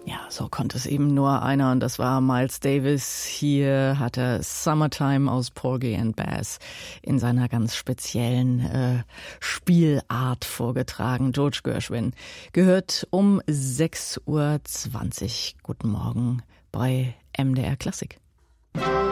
Ja, so konnte es eben nur einer und das war Miles Davis. Hier hat er Summertime aus Porgy and Bess in seiner ganz speziellen Spielart vorgetragen. George Gershwin gehört um 6:20 Uhr. Guten Morgen bei MDR Klassik.